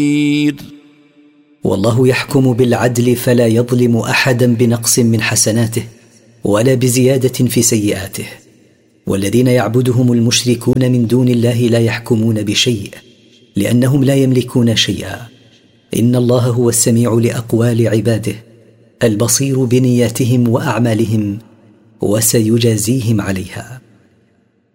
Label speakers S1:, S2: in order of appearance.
S1: والله يحكم بالعدل فلا يظلم أحدا بنقص من حسناته ولا بزيادة في سيئاته. والذين يعبدهم المشركون من دون الله لا يحكمون بشيء لأنهم لا يملكون شيئا. إن الله هو السميع لأقوال عباده البصير بنياتهم وأعمالهم وسيجازيهم عليها.